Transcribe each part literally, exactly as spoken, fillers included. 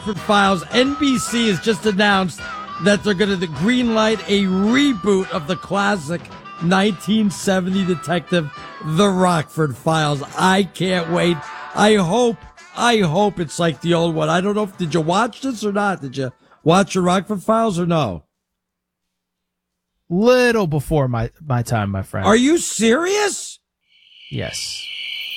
Rockford Files. N B C has just announced that they're going to greenlight a reboot of the classic nineteen seventy detective, The Rockford Files. I can't wait. I hope, I hope it's like the old one. I don't know if, did you watch this or not? Did you watch the Rockford Files or no? Little before my, my time, my friend. Are you serious? Yes.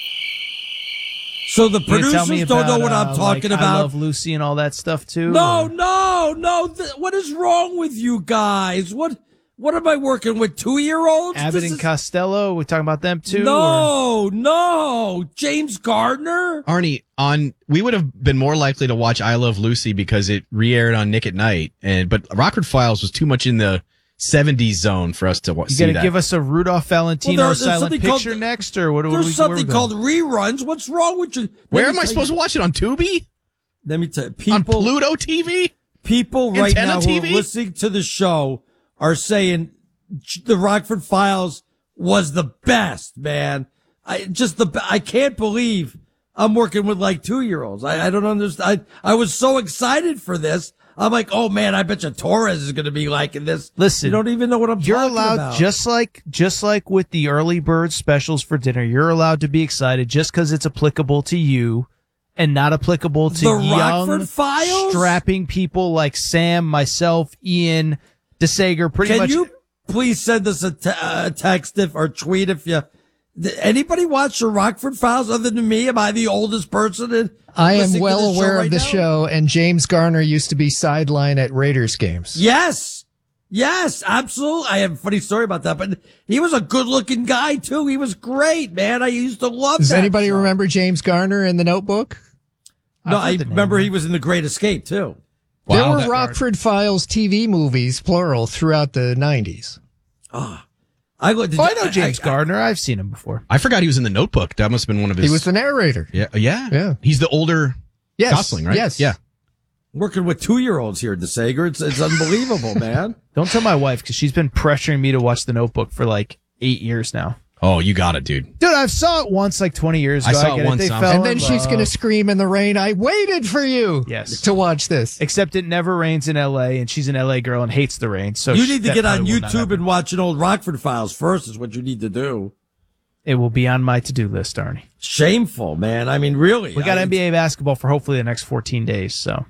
So the You gonna tell me producers don't know about, what I'm uh, talking like about. I Love Lucy and all that stuff too? No, or? no, no. Th- what is wrong with you guys? What what am I working with? Two-year-olds? Abbott This and is- Costello, we talking about them too? or- No, no. James Gardner? Arnie, on we would have been more likely to watch I Love Lucy because it re-aired on Nick at Night, and but Rockford Files was too much in the seventies zone for us to wa- You see gotta that. give us a Rudolph Valentino Well, there- there's silent something picture called- next, or what? what There's we, something where called reruns. What's wrong with you? Where Let am me I tell supposed you- to watch it? On Tubi? Let me tell you. On People, Pluto T V? people right Antenna now T who V? are listening to the show are saying the Rockford Files was the best, man. I just the I can't believe I'm working with like two year olds. I, I don't understand. I, I was so excited for this. I'm like, oh man, I bet you Torres is going to be liking this. Listen, you don't even know what I'm You're talking allowed, about. just like just like with the early bird specials for dinner, you're allowed to be excited just because it's applicable to you and not applicable to The young, Rockford Files? strapping people like Sam, myself, Ian, DeSager. Pretty Can much. you please send us a, te- a text if or tweet if you. Did anybody watch the Rockford Files other than me? Am I the oldest person? In, I am listening to well this show aware right of the now? show, and James Garner used to be sideline at Raiders games. Yes. Yes, absolutely. I have a funny story about that, but he was a good looking guy too. He was great, man. I used to love Does that anybody show. remember James Garner in The Notebook? No, I've I heard the name, remember man. he was in The Great Escape too. there Wow, were that- Rockford Files T V movies, plural, throughout the nineties. I, did Oh, you- I know James I- Gardner. I've seen him before. I forgot he was in The Notebook. That must have been one of his. He was the narrator. yeah, yeah, Yeah. He's the older Yes. Gosling, right? Yes. Yeah. Working with two year olds here, DeSager. It's it's unbelievable, man. Don't tell my wife because she's been pressuring me to watch The Notebook for like eight years now. Oh, you got it, dude. Dude, I saw it once like twenty years I ago. saw it get once, They Sam. fell And in then she's love. going to scream in the rain, I waited for you Yes. to watch this. Except it never rains in L A, and she's an L A girl and hates the rain. So You sh- need to that get on probably will not YouTube happen. and watch an old Rockford Files first. Is what you need to do. It will be on my to-do list, Arnie. Shameful, man. I mean, really. We got I, N B A basketball for hopefully the next fourteen days. So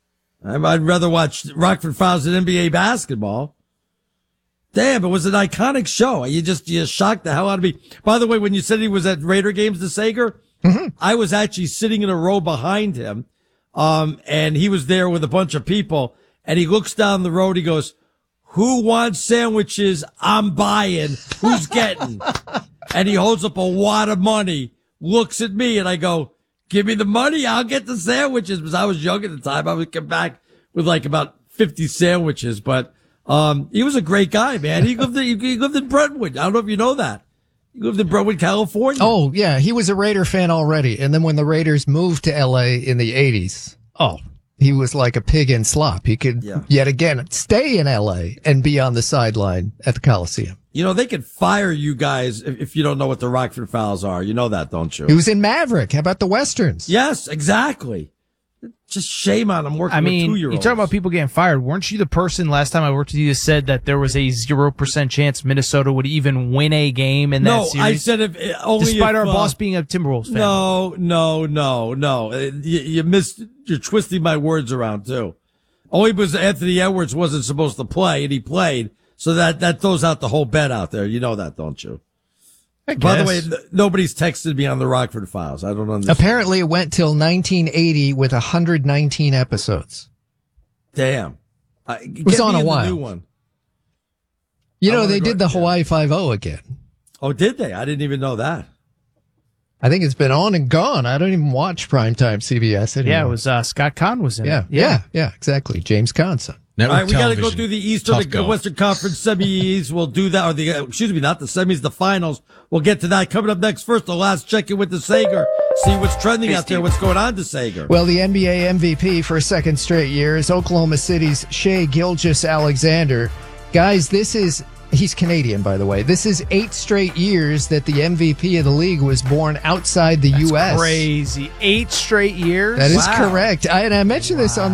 I'd rather watch Rockford Files than N B A basketball. Damn, it was an iconic show. You just, you shocked the hell out of me. By the way, when you said he was at Raider games, DeSager, mm-hmm. I was actually sitting in a row behind him. Um, and he was there with a bunch of people and he looks down the road. He goes, who wants sandwiches? I'm buying. Who's getting? And he holds up a wad of money, looks at me and I go, give me the money. I'll get the sandwiches. Because I was young at the time. I would come back with like about fifty sandwiches, but Um, he was a great guy, man. He lived in, he lived in Brentwood. I don't know if you know that. He lived in Brentwood, California. Oh, yeah. He was a Raider fan already. And then when the Raiders moved to L A in the eighties, oh, he was like a pig in slop. He could Yeah. yet again stay in L A and be on the sideline at the Coliseum. You know, they could fire you guys if, if you don't know what the Rockford Files are. You know that, don't you? He was in Maverick. How about the Westerns? Yes, exactly. Just shame on him working I mean, with you two-year-olds. talk about people getting fired. Weren't you the person last time I worked with you that said that there was a zero percent chance Minnesota would even win a game in that No, series? I said if only despite if, our uh, boss being a Timberwolves fan. No, no, no, no. Uh, You, you missed. You're twisting my words around too. Only because Anthony Edwards wasn't supposed to play and he played, so that that throws out the whole bet out there. You know that, don't you? I By the way, guess. n- nobody's texted me on the Rockford Files. I don't understand. Apparently, it went till nineteen eighty with one hundred nineteen episodes. Damn. Uh, It was get on me a in the while. new one. You I know, wanna they go- did the yeah. Hawaii Five-O again. Oh, did they? I didn't even know that. I think it's been on and gone. I don't even watch primetime C B S anymore. Yeah, it was uh, Scott Conn was in Yeah, it. yeah, yeah, exactly. James Conson. Network All right, we got to go television. through the Eastern, Tough the go. Western Conference semis. We'll do that, or the uh, excuse me, not the semis, the finals. We'll get to that coming up next. First, the last check-in with the Sager. See what's trending out there. What's going on to Sager? Well, the N B A M V P for a second straight year is Oklahoma City's Shea Gilgeous-Alexander. Guys, this is, he's Canadian, by the way. This is eight straight years that the M V P of the league was born outside the U S. Crazy. Eight straight years? That is Wow. correct. I, and I mentioned this on